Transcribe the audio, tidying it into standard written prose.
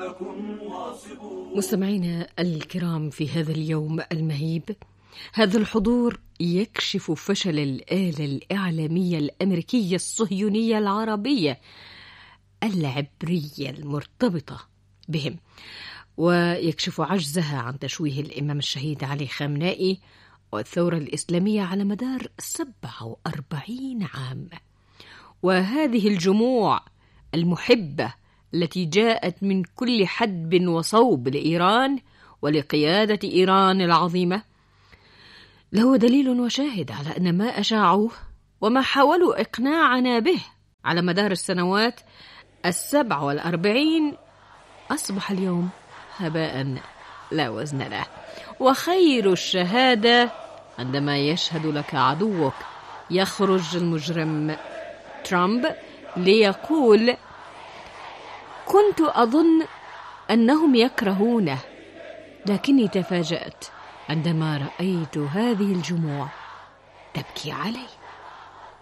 مستمعينا الكرام، في هذا اليوم المهيب هذا الحضور يكشف فشل الآلة الإعلامية الأمريكية الصهيونية العربية العبرية المرتبطة بهم، ويكشف عجزها عن تشويه الإمام الشهيد علي خامنائي والثورة الإسلامية على مدار 47 عام. وهذه الجموع المحبة التي جاءت من كل حدب وصوب لإيران ولقيادة إيران العظيمة له دليل وشاهد على أن ما أشاعوه وما حاولوا إقناعنا به على مدار السنوات 47 أصبح اليوم هباء لا وزن له. وخير الشهادة عندما يشهد لك عدوك. يخرج المجرم ترامب ليقول: كنت أظن أنهم يكرهونه، لكني تفاجأت عندما رأيت هذه الجموع تبكي علي.